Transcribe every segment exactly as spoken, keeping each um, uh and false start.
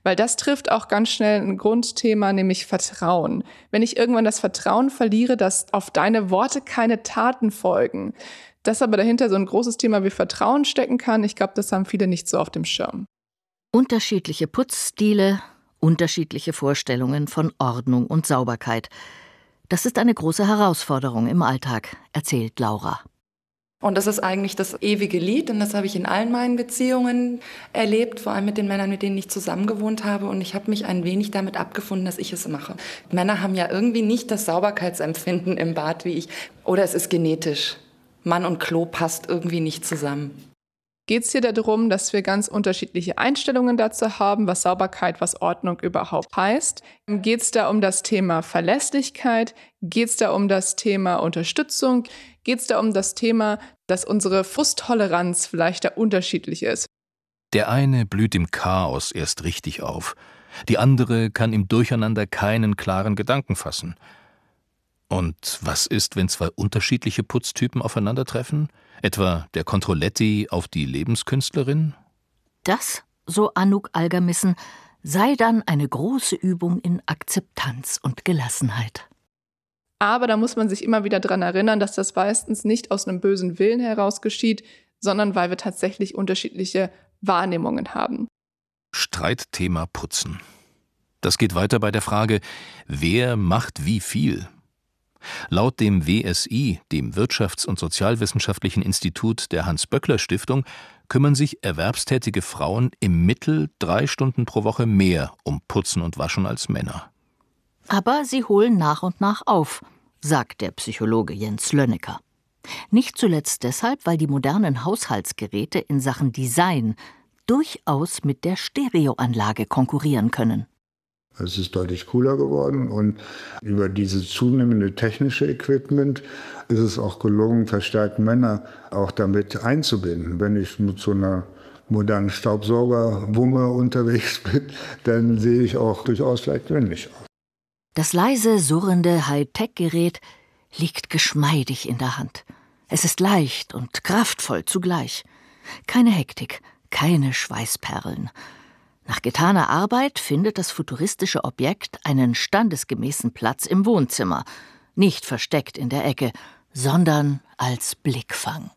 Weil das trifft auch ganz schnell ein Grundthema, nämlich Vertrauen. Wenn ich irgendwann das Vertrauen verliere, dass auf deine Worte keine Taten folgen, dass aber dahinter so ein großes Thema wie Vertrauen stecken kann, ich glaube, das haben viele nicht so auf dem Schirm. Unterschiedliche Putzstile, unterschiedliche Vorstellungen von Ordnung und Sauberkeit. Das ist eine große Herausforderung im Alltag, erzählt Laura. Und das ist eigentlich das ewige Lied, und das habe ich in allen meinen Beziehungen erlebt, vor allem mit den Männern, mit denen ich zusammengewohnt habe. Und ich habe mich ein wenig damit abgefunden, dass ich es mache. Männer haben ja irgendwie nicht das Sauberkeitsempfinden im Bad wie ich. Oder es ist genetisch. Mann und Klo passt irgendwie nicht zusammen. Geht es hier darum, dass wir ganz unterschiedliche Einstellungen dazu haben, was Sauberkeit, was Ordnung überhaupt heißt? Geht es da um das Thema Verlässlichkeit? Geht es da um das Thema Unterstützung? Geht es da um das Thema, dass unsere Frusttoleranz vielleicht da unterschiedlich ist? Der eine blüht im Chaos erst richtig auf. Die andere kann im Durcheinander keinen klaren Gedanken fassen. Und was ist, wenn zwei unterschiedliche Putztypen aufeinandertreffen? Etwa der Controletti auf die Lebenskünstlerin? Das, so Anouk Algermissen, sei dann eine große Übung in Akzeptanz und Gelassenheit. Aber da muss man sich immer wieder daran erinnern, dass das meistens nicht aus einem bösen Willen heraus geschieht, sondern weil wir tatsächlich unterschiedliche Wahrnehmungen haben. Streitthema Putzen. Das geht weiter bei der Frage, wer macht wie viel? Laut dem W S I, dem Wirtschafts- und Sozialwissenschaftlichen Institut der Hans-Böckler-Stiftung, kümmern sich erwerbstätige Frauen im Mittel drei Stunden pro Woche mehr um Putzen und Waschen als Männer. Aber sie holen nach und nach auf, sagt der Psychologe Jens Lönnecker. Nicht zuletzt deshalb, weil die modernen Haushaltsgeräte in Sachen Design durchaus mit der Stereoanlage konkurrieren können. Es ist deutlich cooler geworden und über dieses zunehmende technische Equipment ist es auch gelungen, verstärkt Männer auch damit einzubinden. Wenn ich mit so einer modernen Staubsaugerwumme unterwegs bin, dann sehe ich auch durchaus vielleicht männlich aus. Das leise, surrende Hightech-Gerät liegt geschmeidig in der Hand. Es ist leicht und kraftvoll zugleich. Keine Hektik, keine Schweißperlen. Nach getaner Arbeit findet das futuristische Objekt einen standesgemäßen Platz im Wohnzimmer. Nicht versteckt in der Ecke, sondern als Blickfang.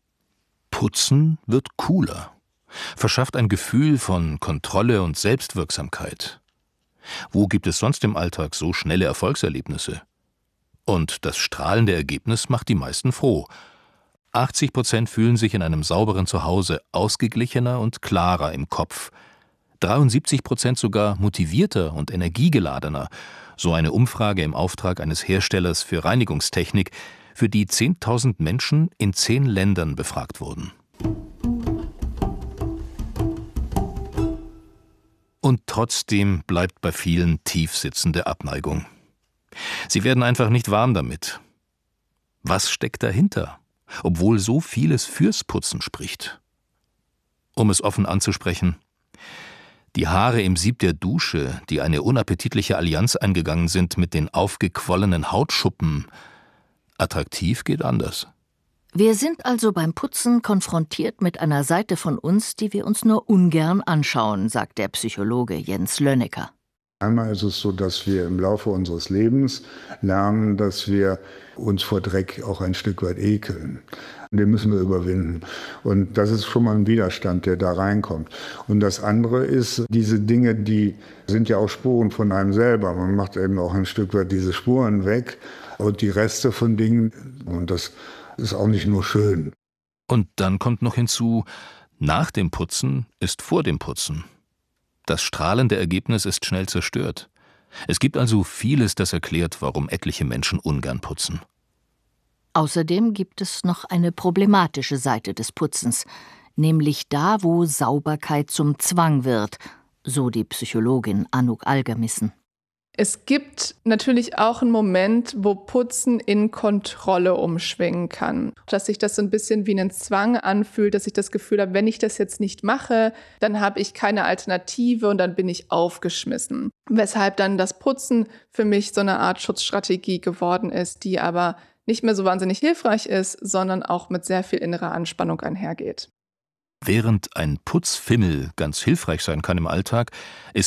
Putzen wird cooler, verschafft ein Gefühl von Kontrolle und Selbstwirksamkeit. Wo gibt es sonst im Alltag so schnelle Erfolgserlebnisse? Und das strahlende Ergebnis macht die meisten froh. achtzig Prozent fühlen sich in einem sauberen Zuhause ausgeglichener und klarer im Kopf. dreiundsiebzig Prozent sogar motivierter und energiegeladener, so eine Umfrage im Auftrag eines Herstellers für Reinigungstechnik, für die zehntausend Menschen in zehn Ländern befragt wurden. Und trotzdem bleibt bei vielen tiefsitzende Abneigung. Sie werden einfach nicht warm damit. Was steckt dahinter, obwohl so vieles fürs Putzen spricht? Um es offen anzusprechen: Die Haare im Sieb der Dusche, die eine unappetitliche Allianz eingegangen sind mit den aufgequollenen Hautschuppen. Attraktiv geht anders. Wir sind also beim Putzen konfrontiert mit einer Seite von uns, die wir uns nur ungern anschauen, sagt der Psychologe Jens Lönnecker. Einmal ist es so, dass wir im Laufe unseres Lebens lernen, dass wir uns vor Dreck auch ein Stück weit ekeln. Den müssen wir überwinden. Und das ist schon mal ein Widerstand, der da reinkommt. Und das andere ist, diese Dinge, die sind ja auch Spuren von einem selber. Man macht eben auch ein Stück weit diese Spuren weg und die Reste von Dingen. Und das ist auch nicht nur schön. Und dann kommt noch hinzu, nach dem Putzen ist vor dem Putzen. Das strahlende Ergebnis ist schnell zerstört. Es gibt also vieles, das erklärt, warum etliche Menschen ungern putzen. Außerdem gibt es noch eine problematische Seite des Putzens, nämlich da, wo Sauberkeit zum Zwang wird, so die Psychologin Anouk Algermissen. Es gibt natürlich auch einen Moment, wo Putzen in Kontrolle umschwingen kann. Dass sich das so ein bisschen wie ein Zwang anfühlt, dass ich das Gefühl habe, wenn ich das jetzt nicht mache, dann habe ich keine Alternative und dann bin ich aufgeschmissen. Weshalb dann das Putzen für mich so eine Art Schutzstrategie geworden ist, die aber nicht mehr so wahnsinnig hilfreich ist, sondern auch mit sehr viel innerer Anspannung einhergeht. Während ein Putzfimmel ganz hilfreich sein kann im Alltag, ist